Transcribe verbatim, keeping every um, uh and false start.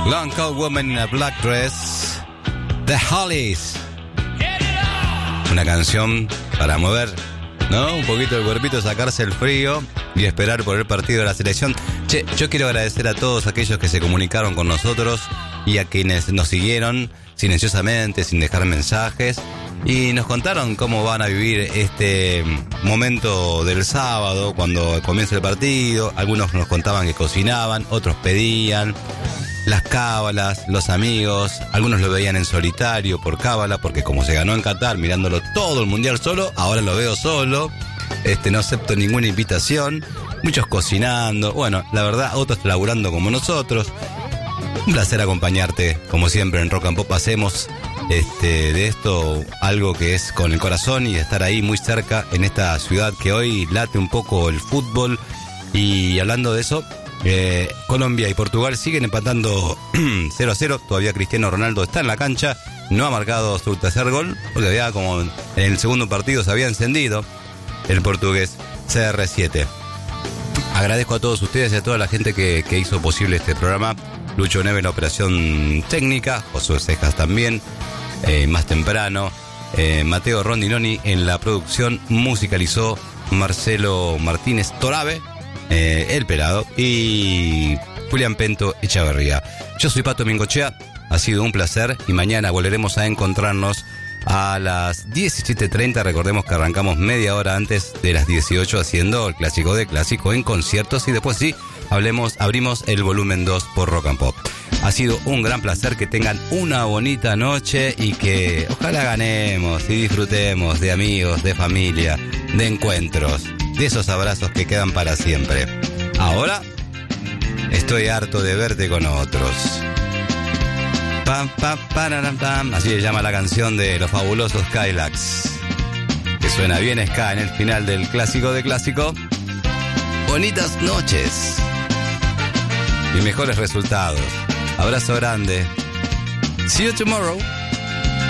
Long Cold Woman in a Black Dress, The Hollies. Una canción para mover, ¿no? Un poquito el cuerpito, sacarse el frío y esperar por el partido de la selección. Che, yo quiero agradecer a todos aquellos que se comunicaron con nosotros y a quienes nos siguieron silenciosamente, sin dejar mensajes, y nos contaron cómo van a vivir este momento del sábado, cuando comienza el partido. Algunos nos contaban que cocinaban, otros pedían las cábalas, los amigos, algunos lo veían en solitario por cábala, porque como se ganó en Qatar mirándolo todo el mundial solo, ahora lo veo solo, este no acepto ninguna invitación, muchos cocinando, bueno, la verdad, otros laburando como nosotros. Un placer acompañarte, como siempre en Rock and Pop. Hacemos este, de esto algo que es con el corazón y estar ahí muy cerca en esta ciudad que hoy late un poco el fútbol. Y hablando de eso, eh, Colombia y Portugal siguen empatando cero a cero. Todavía Cristiano Ronaldo está en la cancha, no ha marcado su tercer gol, porque había como en el segundo partido se había encendido el portugués C R siete. Agradezco a todos ustedes y a toda la gente que, que hizo posible este programa. Lucho Neve en la operación técnica, Josué Cejas también, eh, más temprano, eh, Mateo Rondinoni en la producción, musicalizó Marcelo Martínez Torabe, eh, el pelado, y Julián Pento Echavarría. Yo soy Pato Mingochea, ha sido un placer y mañana volveremos a encontrarnos a las diecisiete treinta. Recordemos que arrancamos media hora antes de las dieciocho haciendo el clásico de clásico en conciertos y después sí, hablemos, abrimos el volumen dos por Rock and Pop. Ha sido un gran placer, que tengan una bonita noche y que ojalá ganemos y disfrutemos de amigos, de familia, de encuentros, de esos abrazos que quedan para siempre. Ahora estoy harto de verte con otros. Pam, pam, pararam, pam. Así se llama la canción de los fabulosos Skylax, que suena bien ska en el final del clásico de clásico. Bonitas noches y mejores resultados. Abrazo grande. See you tomorrow.